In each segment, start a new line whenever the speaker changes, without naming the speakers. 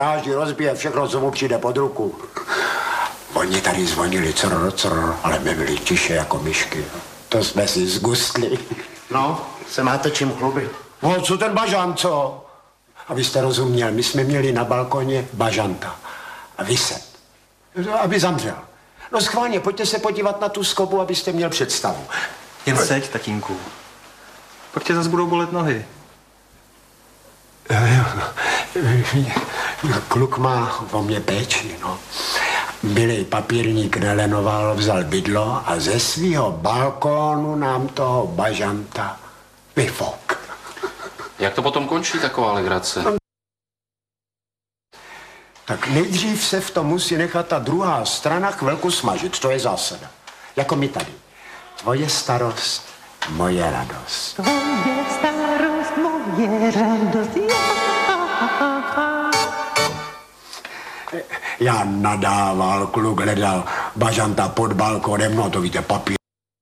Každý rozbije všechno, co mu přijde pod ruku. Oni tady zvonili crr, ale my byli tiše jako myšky. To jsme si zgustli.
No, se máte čím chlubit.
No, co ten bažant, co? Abyste rozuměl, my jsme měli na balkoně bažanta. A vyset. Aby zamřel. No schválně, pojďte se podívat na tu skobu, abyste měl představu.
Jen seď, tatínku. Pak tě zase budou bolet nohy.
Kluk má o mě péči, no. Bylej papírník nelenoval, vzal bydlo a ze svýho balkónu nám toho bažanta vyfok.
Jak to potom končí, taková legrace?
Tak nejdřív se v tom musí nechat ta druhá strana chvilku smažit, to je zásada. Jako my tady. Tvoje starost, moje radost.
Tvoje starost, moje radost,
Já nadával, kluk hledal bažanta pod balkonem, no to víte, papír.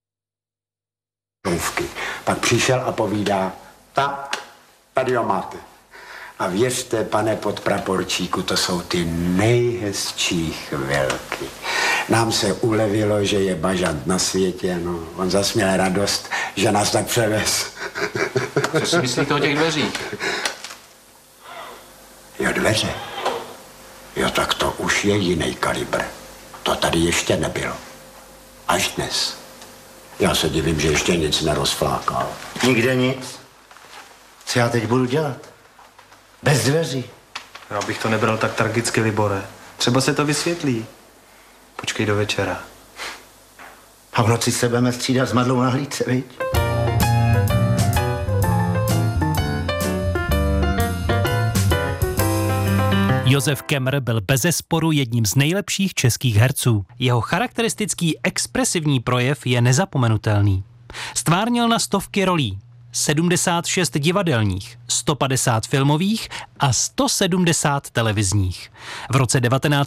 Pak přišel a povídá, tak, tady ho máte. A věřte, pane podpraporčíku, to jsou ty nejhezčí chvilky. Nám se ulevilo, že je bažant na světě, no. On zasměl radost, že nás tak převez.
Co si myslíte o těch dveřích?
Jo, dveře. Jo, tak to už je jiný kalibr. To tady ještě nebylo. Až dnes. Já se divím, že ještě nic nerozflákal.
Nikde nic. Co já teď budu dělat? Bez dveří.
Já bych to nebral tak tragicky, Libore. Třeba se to vysvětlí. Počkej do večera.
A v noci se budeme střídat s Madlou na hlídce, viď?
Josef Kemr byl bezesporu jedním z nejlepších českých herců. Jeho charakteristický expresivní projev je nezapomenutelný. Stvárnil na stovky rolí, 76 divadelních, 150 filmových a 170 televizních. V roce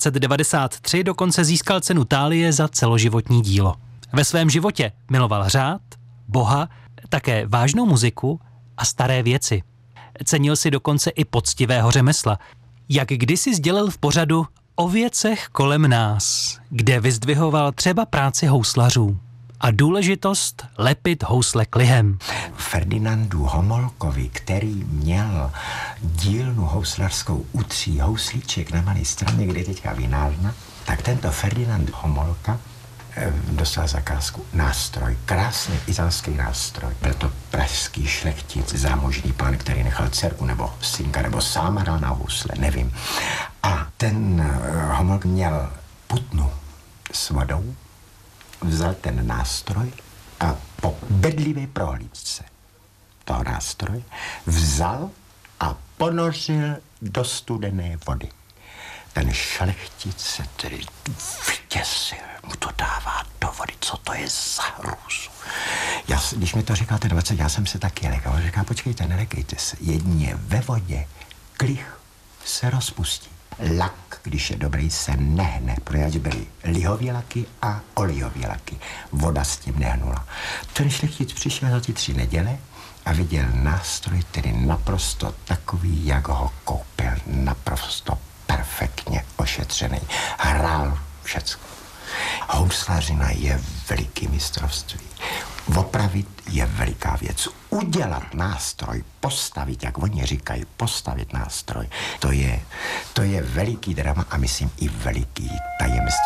1993 dokonce získal cenu Thálie za celoživotní dílo. Ve svém životě miloval řád, Boha, také vážnou muziku a staré věci. Cenil si dokonce i poctivého řemesla, jak kdysi sdělil v pořadu O věcech kolem nás, kde vyzdvihoval třeba práci houslařů a důležitost lepit housle klihem.
Ferdinandu Homolkovi, který měl dílnu houslařskou u Tří houslíček na Malé Straně, kde je teďka vinárna, tak tento Ferdinand Homolka dostal zakázku nástroj, krásný italský nástroj. Byl to pražský šlechtic, zámožný pán, který nechal dcerku nebo synka, nebo sám hrál na housle, nevím. A ten Homolk měl putnu s vodou, vzal ten nástroj a po bedlivé prohlídce toho nástroje vzal a ponořil do studené vody. Ten šlechtic se tedy vyděsil, mu to dává do vody, co to je za hrůzu. Když mi to říkal ten 20, já jsem se taky lekal. On říká, počkejte, nelekejte se, jedině ve vodě klich se rozpustí. Lak, když je dobrý, se nehne, protože byly lihový laky a olejový laky. Voda s tím nehnula. Ten šlechtic přišel za ty 3 neděle a viděl nástroj, tedy naprosto takový, jak ho koupil, naprosto perfektně ošetřený. Hrál všecko. Houslařina je veliký mistrovství. Opravit je veliká věc. Udělat nástroj, postavit, jak oni říkají, postavit nástroj, to je veliký drama a myslím i veliký tajemství.